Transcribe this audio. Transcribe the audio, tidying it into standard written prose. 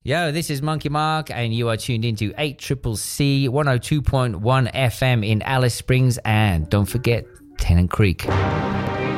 Yo, this is Monkey Mark, and you are tuned into 8CCC 102.1 FM in Alice Springs, and don't forget Tennant Creek.